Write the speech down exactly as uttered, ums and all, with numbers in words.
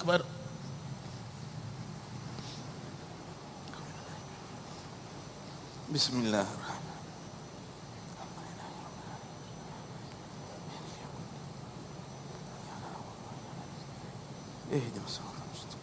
أكبر. بسم الله الرحمن الرحيم. اهدنا الصراط المستقيم.